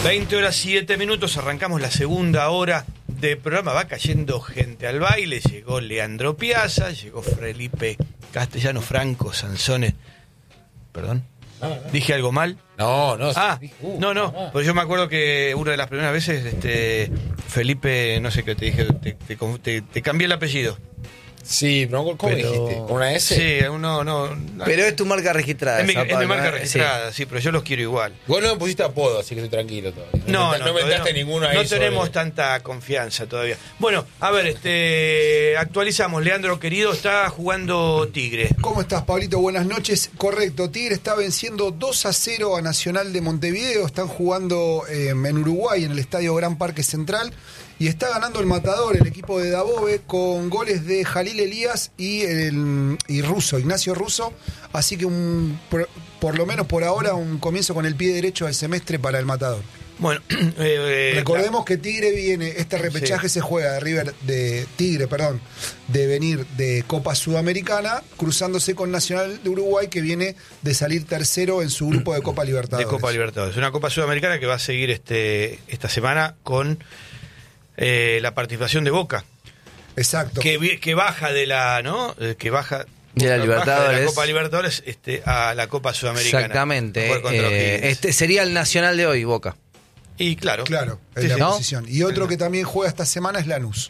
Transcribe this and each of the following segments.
20:07, arrancamos la segunda hora de programa. Va cayendo gente al baile. Llegó Leandro Piazza, llegó Felipe Castellano Franco Sansone. ¿Perdón? ¿Dije algo mal? No. No. Porque yo me acuerdo que una de las primeras veces, Felipe, no sé qué te dije, te cambié el apellido. Sí, pero ¿cómo dijiste? ¿Con una S? Sí, no. Pero es tu marca registrada. Es mi marca registrada, sí, pero yo los quiero igual. Vos no me pusiste apodo, así que estoy tranquilo todavía. No me entraste ninguno ahí. No tenemos tanta confianza todavía. Bueno, a ver, actualizamos. Leandro, querido, está jugando Tigre. ¿Cómo estás, Pablito? Buenas noches. Correcto, Tigre está venciendo 2-0 a Nacional de Montevideo. Están jugando en Uruguay, en el Estadio Gran Parque Central. Y está ganando el Matador, el equipo de Dabove, con goles de Jalil Elías y Ignacio Russo. Así que por lo menos por ahora un comienzo con el pie derecho del semestre para el Matador. Bueno, recordemos que Tigre viene, este repechaje se juega de Tigre, de venir de Copa Sudamericana, cruzándose con Nacional de Uruguay, que viene de salir tercero en su grupo de Copa Libertadores. De Copa Libertadores. Una Copa Sudamericana que va a seguir esta semana con la participación de Boca. Exacto. Que baja de la, ¿no? Que baja de la Libertadores. De la Copa Libertadores a la Copa Sudamericana. Exactamente. Este sería el Nacional de hoy, Boca. Y claro, es la posición. Y otro que también juega esta semana es Lanús.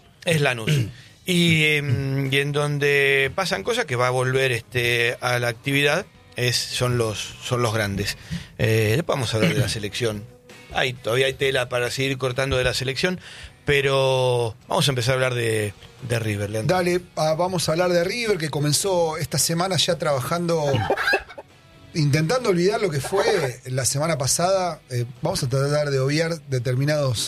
y en donde pasan cosas que va a volver a la actividad son los grandes. Después vamos a hablar de la selección. Todavía hay tela para seguir cortando de la selección, pero vamos a empezar a hablar de River, Leandro. Dale, vamos a hablar de River, que comenzó esta semana ya trabajando, intentando olvidar lo que fue la semana pasada. Vamos a tratar de obviar determinados...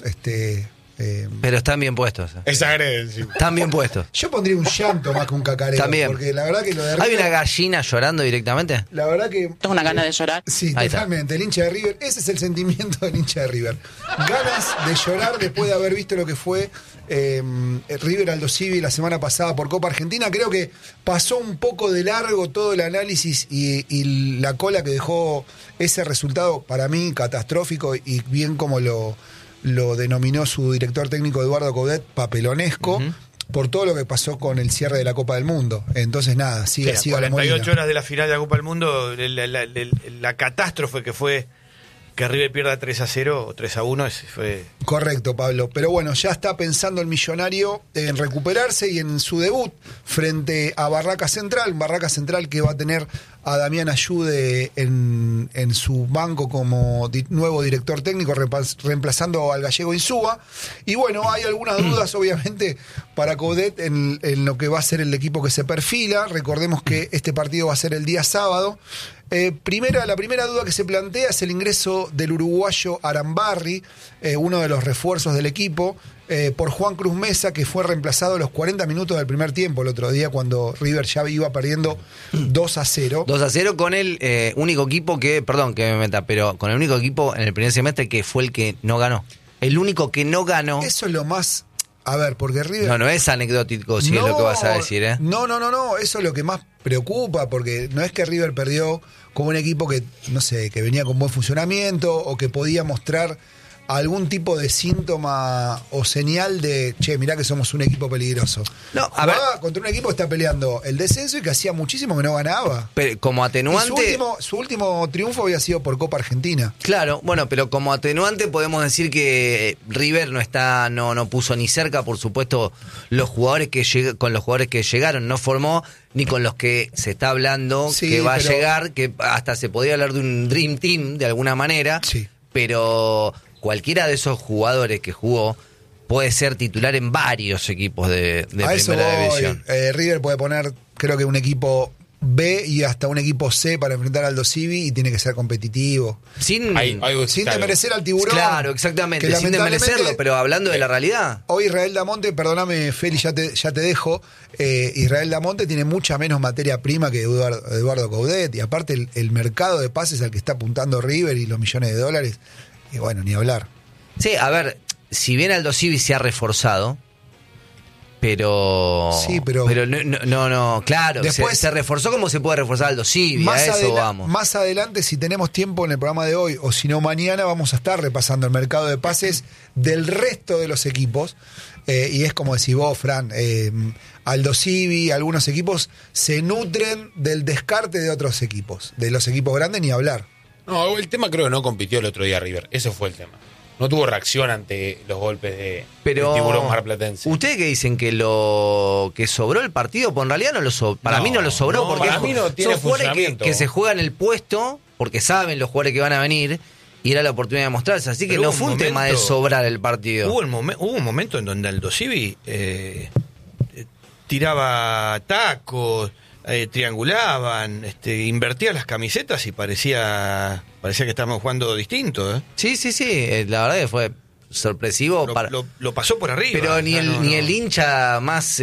pero están bien puestos. Es agresivo. Están bien puestos. Yo pondría un llanto más que un cacareo. También. Porque la verdad que lo de River... ¿Hay una gallina llorando directamente? La verdad que... ¿Es una gana de llorar? Sí, Ahí totalmente. El hincha de River, ese es el sentimiento del hincha de River. Ganas de llorar después de haber visto lo que fue River Aldo Civi la semana pasada por Copa Argentina. Creo que pasó un poco de largo todo el análisis y la cola que dejó ese resultado, para mí, catastrófico, y bien como lo denominó su director técnico Eduardo Coudet, papelonesco, por todo lo que pasó con el cierre de la Copa del Mundo. Entonces nada, siga la 48 horas de la final de la Copa del Mundo, la catástrofe que fue que River pierda 3-0 o 3-1, fue... Correcto, Pablo. Pero bueno, ya está pensando el millonario en recuperarse y en su debut frente a Barraca Central. Barraca Central que va a tener a Damián Ayude en su banco como nuevo director técnico, reemplazando al gallego Insúa. Y bueno, hay algunas dudas, obviamente, para Coudet en lo que va a ser el equipo que se perfila. Recordemos que este partido va a ser el día sábado. La primera duda que se plantea es el ingreso del uruguayo Arambarri, uno de los refuerzos del equipo, por Juan Cruz Mesa, que fue reemplazado a los 40 minutos del primer tiempo el otro día, cuando River ya iba perdiendo 2-0. 2-0 con el único equipo pero con el único equipo en el primer semestre que fue el que no ganó. El único que no ganó. Eso es lo más... A ver, porque River... No es anecdótico, si es lo que vas a decir, ¿eh? No, eso es lo que más preocupa, porque no es que River perdió como un equipo que, no sé, que venía con buen funcionamiento o que podía mostrar algún tipo de síntoma o señal de, mirá que somos un equipo peligroso. No, jugaba contra un equipo que está peleando el descenso y que hacía muchísimo que no ganaba. Pero como atenuante... Su último triunfo había sido por Copa Argentina. Claro, bueno, pero como atenuante podemos decir que River no puso ni cerca, por supuesto, con los jugadores que llegaron, no formó ni con los que se está hablando que va a llegar, que hasta se podría hablar de un Dream Team de alguna manera, pero cualquiera de esos jugadores que jugó puede ser titular en varios equipos de primera división. River puede poner, creo que un equipo B y hasta un equipo C para enfrentar al Aldo Civi y tiene que ser competitivo. Sin desmerecer al tiburón. Claro, exactamente, sin desmerecerlo, pero hablando de la realidad. Hoy Israel Damonte, perdóname Feli, ya te dejo, Israel Damonte tiene mucha menos materia prima que Eduardo Coudet, y aparte el mercado de pases al que está apuntando River y los millones de dólares, y bueno, ni hablar. Sí, a ver, si bien Aldo Civi se ha reforzado, Pero no, claro, Después, se reforzó como se puede reforzar Aldo Civi, a eso vamos. Más adelante, si tenemos tiempo en el programa de hoy, o si no mañana, vamos a estar repasando el mercado de pases del resto de los equipos. Y es como decís vos, Fran, Aldo Civi, algunos equipos se nutren del descarte de otros equipos. De los equipos grandes ni hablar. No, el tema creo que no compitió el otro día River. Eso fue el tema. No tuvo reacción ante los golpes del tiburón marplatense. ¿Ustedes qué dicen? ¿Que sobró el partido? Pues en realidad para mí no lo sobró. Porque para mí no tiene son jugadores que se juegan el puesto porque saben los jugadores que van a venir y era la oportunidad de mostrarse. Así que pero no fue un tema de sobrar el partido. Hubo un momento en donde Aldo Civi tiraba tacos, triangulaban, invertía las camisetas y parecía que estábamos jugando distinto. Sí, la verdad que fue sorpresivo. Lo pasó por arriba. Pero ni el hincha más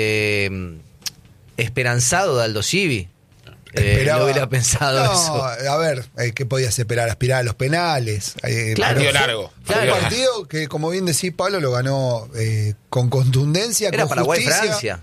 esperanzado de Aldo Civi no hubiera pensado eso. A ver, ¿qué podías esperar? Aspirar a los penales. Claro, largo. Fue un partido que, como bien decís, Pablo, lo ganó con contundencia, era con justicia. Paraguay-Francia.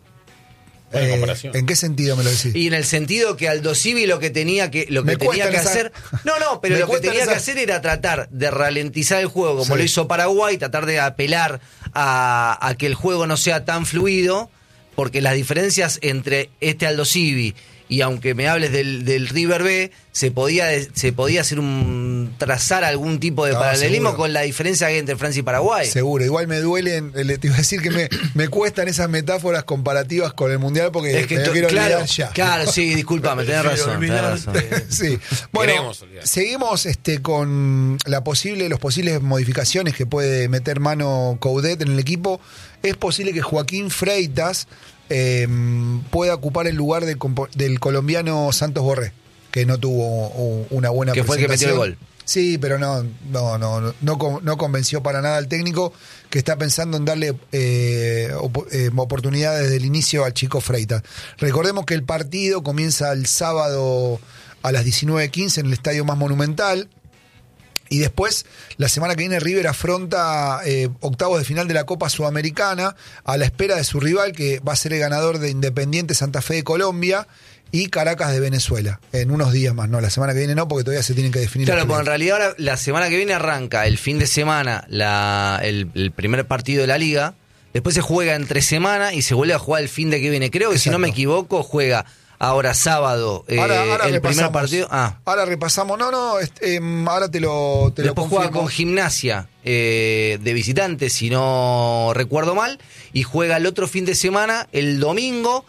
¿En qué sentido me lo decís? Y en el sentido que Aldo Civi lo que tenía que hacer. Pero lo que tenía que hacer era tratar de ralentizar el juego, como lo hizo Paraguay, tratar de apelar a que el juego no sea tan fluido, porque las diferencias entre Aldo Civi y aunque me hables del River B, se podía hacer trazar algún tipo de paralelismo seguro. con la diferencia que hay entre Francia y Paraguay. Seguro, igual me duelen, te iba a decir que me cuestan esas metáforas comparativas con el Mundial porque es que me quiero olvidar ya. Claro, sí, discúlpame, tenés razón. Sí. Bueno, seguimos con los posibles modificaciones que puede meter mano Coudet en el equipo. Es posible que Joaquín Freitas pueda ocupar el lugar del colombiano Santos Borré, que no tuvo una buena presentación. Que fue el que metió el gol. Sí, pero no convenció para nada al técnico, que está pensando en darle oportunidades desde el inicio al chico Freitas. Recordemos que el partido comienza el sábado a las 19:15 en el estadio más monumental. Y después, la semana que viene, River afronta octavos de final de la Copa Sudamericana a la espera de su rival, que va a ser el ganador de Independiente Santa Fe de Colombia y Caracas de Venezuela. En unos días más, no, la semana que viene no, porque todavía se tienen que definir. Claro, porque en realidad ahora la semana que viene arranca el fin de semana el primer partido de la Liga, después se juega entre semana y se vuelve a jugar el fin de que viene. Creo que, si no me equivoco, juega ahora sábado ahora el primer partido. Ahora repasamos. Ahora te lo después confirmo. Juega con Gimnasia de visitante, si no recuerdo mal, y juega el otro fin de semana, el domingo,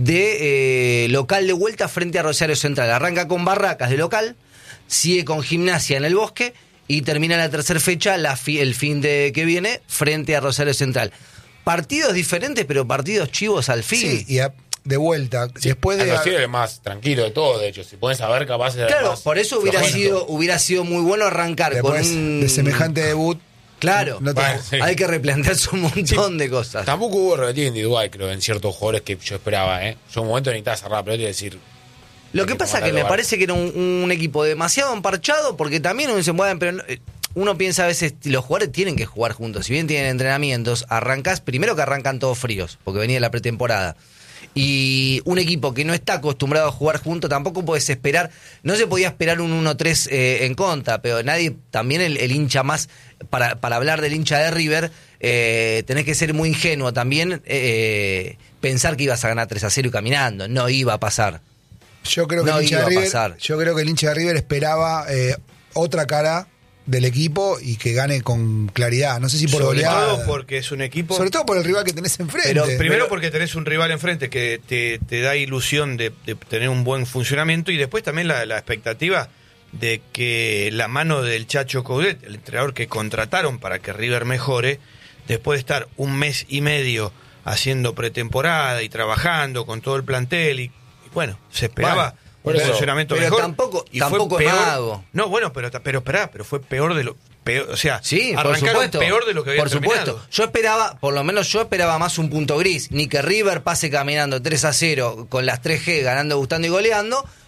de local de vuelta frente a Rosario Central. Arranca con Barracas de local, sigue con Gimnasia en el Bosque y termina la tercera fecha el fin de que viene frente a Rosario Central. Partidos diferentes, pero partidos chivos al fin. Sí, de vuelta, sí, después de el más tranquilo de todo, de hecho, si puedes saber, capaz de claro, más por eso hubiera sido muy bueno arrancar después con de semejante debut. Claro, hay que replantearse un montón de cosas. Tampoco hubo relativa individual, creo, en ciertos jugadores que yo esperaba, Yo en un momento necesitaba cerrar la pelota y decir. Lo que pasa es que me parece que era un equipo demasiado emparchado, porque también uno dice, bueno, pero uno piensa a veces, los jugadores tienen que jugar juntos. Si bien tienen entrenamientos, primero que arrancan todos fríos, porque venía la pretemporada. Y un equipo que no está acostumbrado a jugar juntos, tampoco puedes esperar, no se podía esperar un 1-3 en contra, pero nadie, también el hincha más, para hablar del hincha de River, tenés que ser muy ingenuo también, pensar que ibas a ganar 3-0 y caminando, no iba a pasar. Yo creo que el hincha de River esperaba otra cara del equipo y que gane con claridad. No sé si por goleada. Sobre todo porque es un equipo. Sobre todo por el rival que tenés enfrente. Pero primero porque tenés un rival enfrente que te da ilusión de tener un buen funcionamiento, y después también la expectativa de que la mano del Chacho Coudet, el entrenador que contrataron para que River mejore, después de estar un mes y medio haciendo pretemporada y trabajando con todo el plantel, y bueno, se esperaba. Un funcionamiento mejor. Tampoco fue es peor. mago. No, bueno, pero esperá, pero fue peor de lo peor, o sea, sí, arrancaron peor de lo que había terminado. Por supuesto. Por lo menos yo esperaba más un punto gris, ni que River pase caminando 3-0 con las 3G, ganando, gustando y goleando,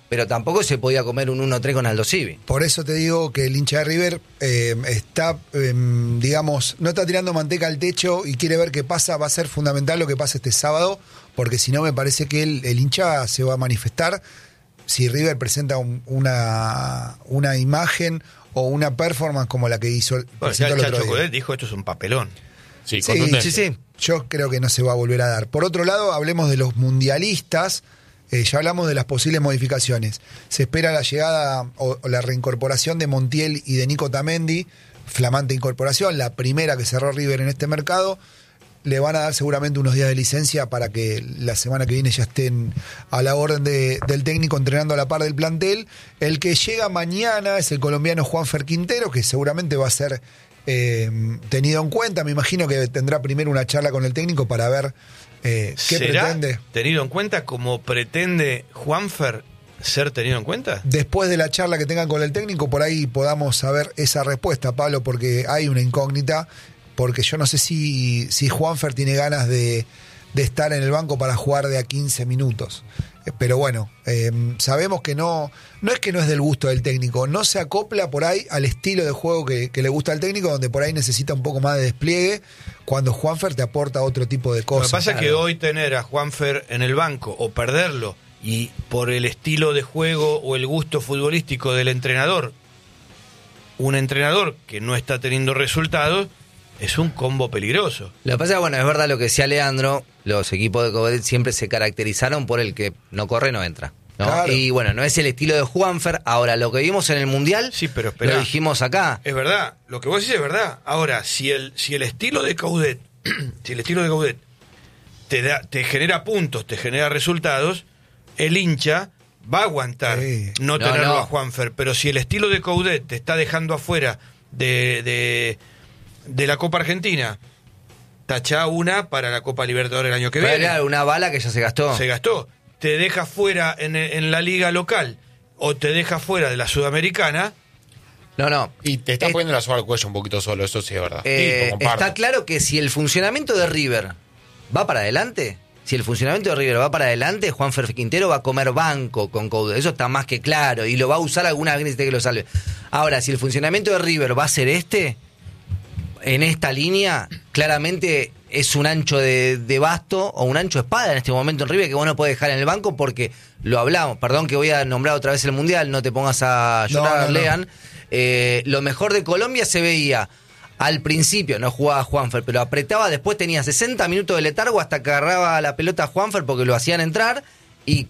pero tampoco se podía comer un 1-3 con Aldo Civi. Por eso te digo que el hincha de River está, digamos, no está tirando manteca al techo y quiere ver qué pasa. Va a ser fundamental lo que pasa este sábado, porque si no me parece que el hincha se va a manifestar si River presenta una imagen o una performance como la que hizo Bueno, ya presentó el el otro Chacho día. Coudet dijo esto es un papelón. Sí, Sí, contundente. Sí. Yo creo que no se va a volver a dar. Por otro lado, hablemos de los mundialistas. Ya hablamos de las posibles modificaciones. Se espera la llegada o la reincorporación de Montiel y de Nico Tamendi. Flamante incorporación, la primera que cerró River en este mercado. Le van a dar seguramente unos días de licencia para que la semana que viene ya estén a la orden del técnico entrenando a la par del plantel. El que llega mañana es el colombiano Juanfer Quintero, que seguramente va a ser tenido en cuenta. Me imagino que tendrá primero una charla con el técnico para ver qué ¿Será pretende. tenido en cuenta como pretende Juanfer ser tenido en cuenta? Después de la charla que tengan con el técnico, por ahí podamos saber esa respuesta, Pablo, porque hay una incógnita, porque yo no sé si Juanfer tiene ganas de estar en el banco para jugar de a 15 minutos. Pero bueno, sabemos que no es que no es del gusto del técnico, no se acopla por ahí al estilo de juego que le gusta al técnico, donde por ahí necesita un poco más de despliegue, cuando Juanfer te aporta otro tipo de Lo cosas. que pasa es que hoy tener a Juanfer en el banco o perderlo, y por el estilo de juego o el gusto futbolístico del entrenador, un entrenador que no está teniendo resultados, es un combo peligroso. Lo que pasa es que, bueno, es verdad lo que decía Leandro, los equipos de Coudet siempre se caracterizaron por el que no corre, no entra, ¿no? Claro. Y bueno, no es el estilo de Juanfer. Ahora, lo que vimos en el Mundial, Sí, pero esperá. lo dijimos acá. Es verdad, lo que vos decís es verdad. Ahora, si el estilo de Coudet, si el estilo de Coudet te genera puntos, te genera resultados, el hincha va a aguantar Sí. no tenerlo no. a Juanfer. Pero si el estilo de Coudet te está dejando afuera de la Copa Argentina, tachá una para la Copa Libertadores el año que viene. Era una bala que ya se gastó. Se gastó. Te deja fuera en la liga local o te deja fuera de la Sudamericana. No. Y te está poniendo la soga al cuello un poquito solo, eso sí es verdad. Lo comparto. Está claro que si el funcionamiento de River va para adelante, Juanfer Quintero va a comer banco con Coudet. Eso está más que claro. Y lo va a usar alguna vez que lo salve. Ahora, si el funcionamiento de River va a ser en esta línea, claramente es un ancho de basto o un ancho de espada en este momento en River que vos no podés dejar en el banco, porque lo hablamos. Perdón que voy a nombrar otra vez el Mundial, no te pongas a llorar, No. Lean. Lo mejor de Colombia se veía al principio, no jugaba Juanfer, pero apretaba, después tenía 60 minutos de letargo hasta que agarraba la pelota a Juanfer porque lo hacían entrar y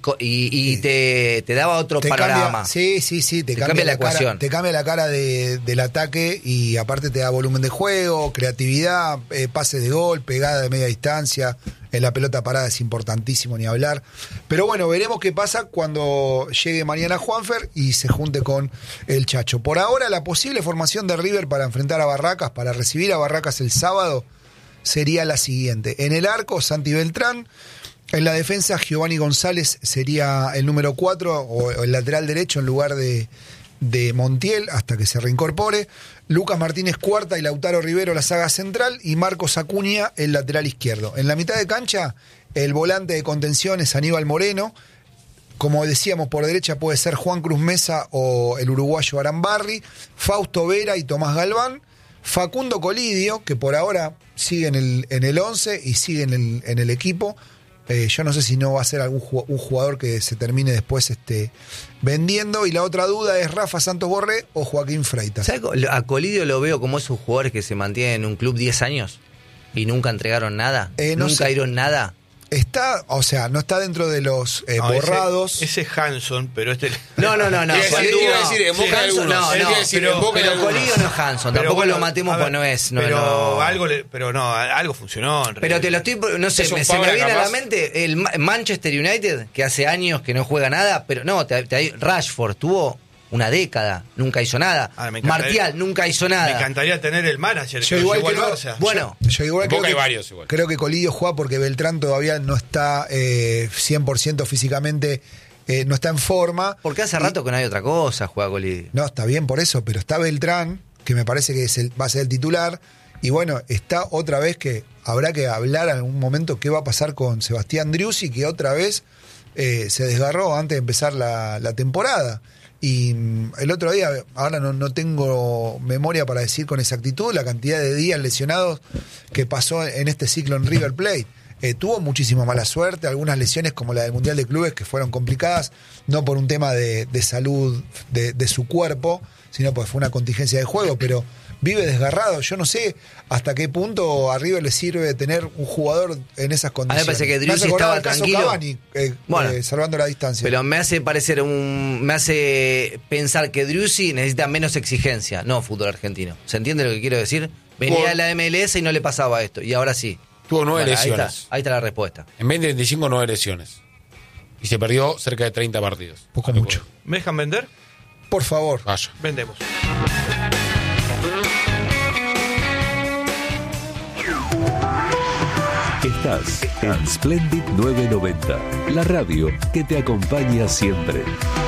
te daba otro panorama. Sí, te cambia la cara, ecuación. te cambia la cara del ataque y aparte te da volumen de juego, creatividad, pases de gol, pegada de media distancia. En la pelota parada es importantísimo, ni hablar. Pero bueno, veremos qué pasa cuando llegue mañana Juanfer y se junte con el Chacho. Por ahora, la posible formación de River para enfrentar a Barracas, para recibir a Barracas el sábado, sería la siguiente. En el arco, Santi Beltrán. En la defensa, Giovanni González sería el número 4 o el lateral derecho en lugar de Montiel hasta que se reincorpore. Lucas Martínez cuarta y Lautaro Rivero la saga central y Marcos Acuña el lateral izquierdo. En la mitad de cancha, el volante de contención es Aníbal Moreno. Como decíamos, por derecha puede ser Juan Cruz Mesa o el uruguayo Arambarri, Fausto Vera y Tomás Galván. Facundo Colidio, que por ahora sigue en el 11 y sigue en el equipo. Yo no sé si no va a ser un jugador que se termine después vendiendo. Y la otra duda es Rafa Santos Borré o Joaquín Freitas. ¿Sabes? A Colidio lo veo como esos jugadores que se mantienen en un club 10 años y nunca entregaron nada, No nunca sé. dieron nada. Está, o sea, no está dentro de los borrados. Ese Hanson, pero No. Iba a decir, en Boca de Hanson, algunos. Él iba a decir, en Boca de pero algunos. Colidio no es Hanson, Pero tampoco bueno, lo matemos a ver, porque no es. No, pero no. algo funcionó. En Pero realidad. te lo estoy, no sé, Es un se me Fabra viene a la capaz. mente el Manchester United, que hace años que no juega nada, pero no, Rashford tuvo una década, nunca hizo nada. Me encantaría- Martial nunca hizo Me nada. encantaría tener el manager Yo que igual llegó al creo- Barça. Bueno, Yo igual En creo Boca que, hay varios igual. creo que Colidio juega porque Beltrán todavía no está 100% físicamente, no está en forma. porque hace rato que no hay otra cosa, juega Colidio. No, está bien por eso, pero está Beltrán, que me parece que va a ser el titular. Y bueno, está otra vez que habrá que hablar en algún momento qué va a pasar con Sebastián Driussi, que otra vez se desgarró antes de empezar la temporada. Y el otro día, ahora no tengo memoria para decir con exactitud la cantidad de días lesionados que pasó en este ciclo en River Plate. Tuvo muchísima mala suerte, algunas lesiones como la del Mundial de Clubes que fueron complicadas, no por un tema de salud de su cuerpo, sino porque fue una contingencia de juego, pero vive desgarrado. Yo no sé hasta qué punto a River le sirve tener un jugador en esas condiciones. A mí me parece que Driussi estaba tranquilo. Cavani, salvando la distancia. Pero me hace pensar que Driussi necesita menos exigencia, no fútbol argentino. ¿Se entiende lo que quiero decir? Venía a la MLS y no le pasaba esto, y ahora sí. Tuvo 9 lesiones. Ahí está la respuesta. En 2025, 9 lesiones. Y se perdió cerca de 30 partidos. Poco mucho. ¿Me dejan vender? Por favor. Vaya. Vendemos. Estás en Splendid 990, la radio que te acompaña siempre.